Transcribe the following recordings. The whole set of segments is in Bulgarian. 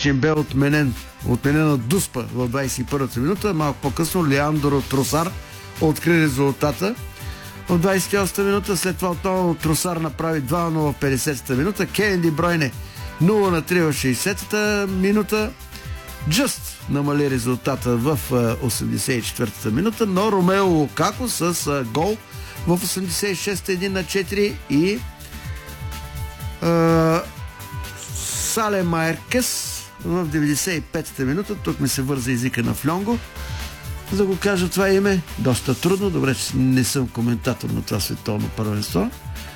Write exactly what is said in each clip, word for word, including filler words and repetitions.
че им бе отменен. Отменена дуспа в двадесет и първата минута. Малко по-късно Леандро Тросар откри резултата. В двадесет и осмата минута, след това отново Тросар направи два на нула в петдесетата минута. Кевин Ди Бройне нула на три в шейсетата минута. Джъст намали резултата в осемдесет и четвъртата минута, но Ромео Лукако с гол в осемдесет и шеста един на четири и а, Сале Майеркес в деветдесет и петата минута. Тук ми се върза езика на Флонго, за да го кажа това име. Доста трудно. Добре, че не съм коментатор на това световно първенство.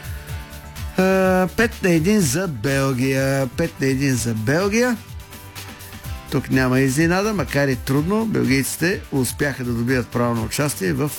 пет на едно за Белгия. пет на едно за Белгия. Тук няма изненада, макар и трудно. Белгийците успяха да добият право на участие в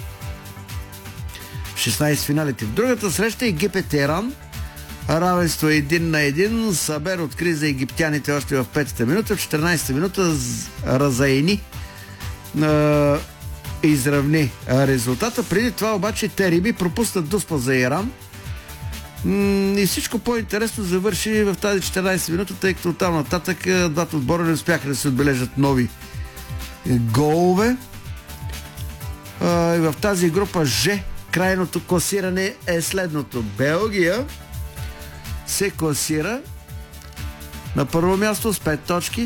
шестнадесет финалите. В другата среща Египет Иран. Равенство един на един. Сабер откри за египтяните още в петата минута. В четиринадесета минута Разаини е, изравни резултата. Преди това обаче Териби пропуснат дуспа за Иран. И всичко по-интересно завърши в тази четиринадесета минута, тъй като оттам нататък двата отбора не успяха да се отбележат нови голове. И в тази група Ж крайното класиране е следното. Белгия се класира на първо място с пет точки.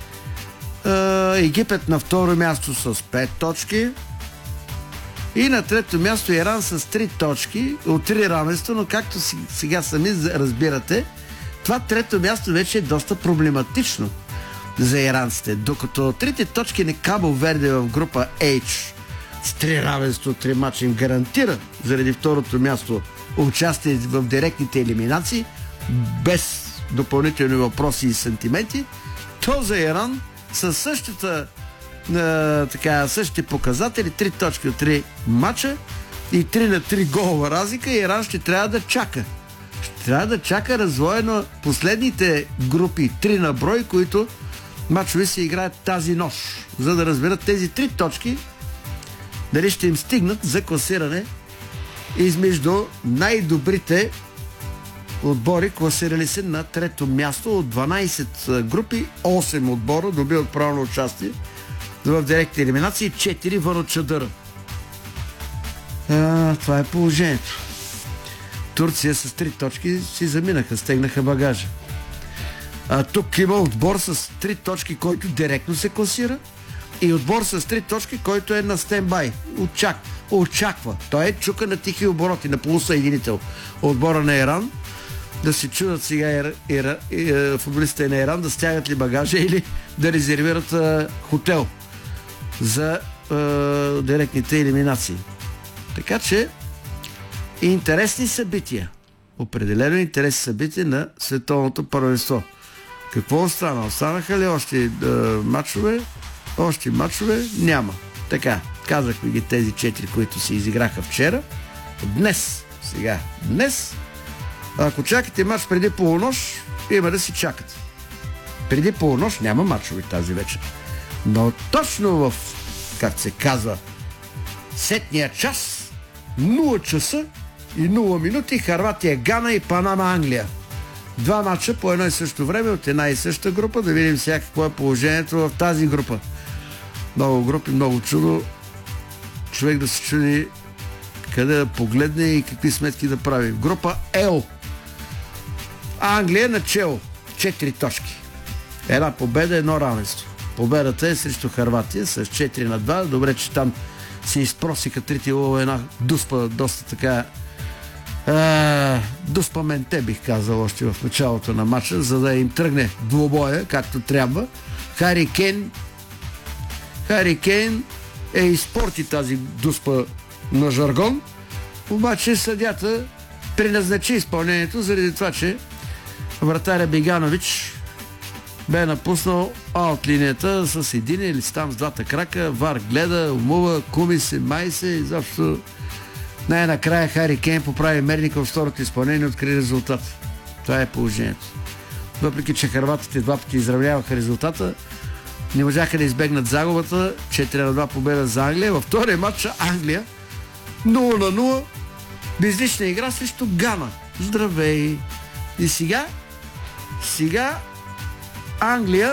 Египет на второ място с пет точки. И на трето място Иран с три точки от три равенства, но както сега сами разбирате, това трето място вече е доста проблематично за иранците. Докато трите точки на Кабо Верде в група H с три равенства, три мача им гарантира заради второто място участие в директните елиминации, без допълнителни въпроси и сантименти, то за Иран със същата Uh, така, същите показатели, три точки от три мача и три на три голова разлика, Иран ще трябва да чака. Ще трябва да чака развоя на последните групи, три на брой, които мачове се играят тази нощ, за да разберат тези три точки дали ще им стигнат за класиране измежду най-добрите отбори, класирали се на трето място. От дванадесет групи, осем отбора добиват право на участие в директни елиминации, четири вън от чадъра. А, това е положението. Турция с три точки си заминаха, стегнаха багажа. А тук има отбор с три точки, който директно се класира, и отбор с три точки, който е на стендбай. Очак, очаква. Той е чука на тихи обороти, на полусъединител. Отбора на Иран. Да се чудат сега ира, ира, ира, футболистите на Иран да стягат ли багажа или да резервират а, хотел за е, директните елиминации. Така че интересни събития. Определено интересни събития на световното първенство. Какво остана? Останаха ли още е, матчове? Още матчове? Няма. Така, казахме ги тези четири, които се изиграха вчера. Днес, сега, днес, ако чакате матч преди полунощ, има да си чакате. Преди полунощ няма матчове тази вечер. Но точно в, как се казва, сетния час, нула часа и нула минути, Хърватия Гана и Панама Англия. Два матча по едно и също време от една и съща група. Да видим сега какво е положението в тази група. Много групи, много чудо. Човек да се чуди къде да погледне и какви сметки да прави. В група Л. Англия начело. Четири точки. Една победа, едно равенство. Победата е срещу Хърватия с четири на два. Добре, че там се изпросиха трите лова, една дуспа, доста така а, дуспа менте, бих казал, още в началото на матча, за да им тръгне двубоя, както трябва. Хари Кейн Хари Кейн е изпорти тази дуспа на жаргон, обаче съдята преназначи изпълнението заради това, че вратаря Беганович бе напуснал аут линията с един или там с двата крака. Вар гледа, умува, куми се, май се, изобщо най-накрая Хари Кейн поправи мерника в второто изпълнение и откри резултат. Това е положението. Въпреки че хърватите два пъти изравняваха резултата, не можаха да избегнат загубата. четири на два победа за Англия. Във втория матч Англия нула на нула. Безлична игра срещу Гана. Здравей! И сега сега Англия